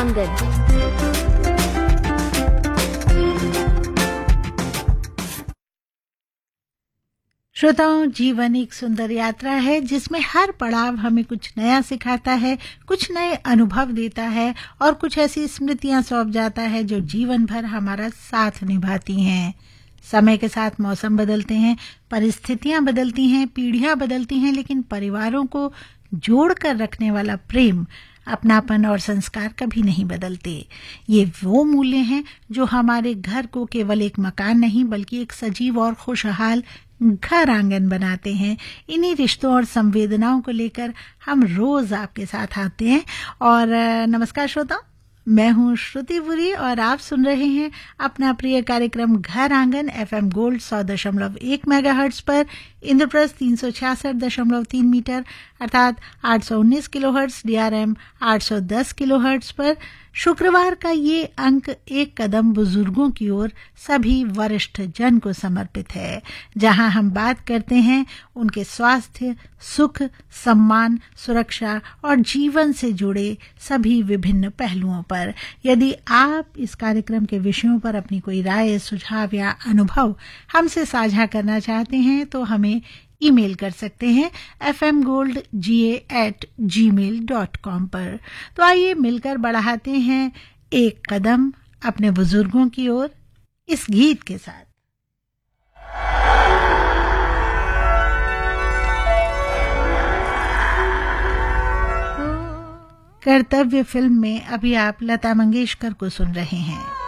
आंगन। श्रोताओं, जीवन एक सुंदर यात्रा है जिसमें हर पड़ाव हमें कुछ नया सिखाता है, कुछ नए अनुभव देता है और कुछ ऐसी स्मृतियां सौंप जाता है जो जीवन भर हमारा साथ निभाती हैं। समय के साथ मौसम बदलते हैं, परिस्थितियां बदलती हैं, पीढ़ियां बदलती हैं, लेकिन परिवारों को जोड़कर रखने वाला प्रेम, अपनापन और संस्कार कभी नहीं बदलते। ये वो मूल्य हैं जो हमारे घर को केवल एक मकान नहीं बल्कि एक सजीव और खुशहाल घर आंगन बनाते हैं। इन्हीं रिश्तों और संवेदनाओं को लेकर हम रोज आपके साथ आते हैं। और नमस्कार श्रोताओं, मैं हूं श्रुतिपुरी और आप सुन रहे हैं अपना प्रिय कार्यक्रम घर आंगन FM गोल्ड 100.1 मेगाहर्ट्ज पर, इंद्रप्रस्थ 366.3 मीटर अर्थात 819 किलोहर्ट्ज, DRM 810 किलोहर्ट्ज पर। शुक्रवार का ये अंक एक कदम बुजुर्गों की ओर सभी वरिष्ठ जन को समर्पित है, जहां हम बात करते हैं उनके स्वास्थ्य, सुख, सम्मान, सुरक्षा और जीवन से जुड़े सभी विभिन्न पहलुओं पर। यदि आप इस कार्यक्रम के विषयों पर अपनी कोई राय, सुझाव या अनुभव हमसे साझा करना चाहते हैं तो हमें ईमेल कर सकते हैं fmgoldga@gmail.com पर। तो आइए मिलकर बढ़ाते हैं एक कदम अपने बुजुर्गों की ओर इस गीत के साथ। कर्तव्य फिल्म में अभी आप लता मंगेशकर को सुन रहे हैं।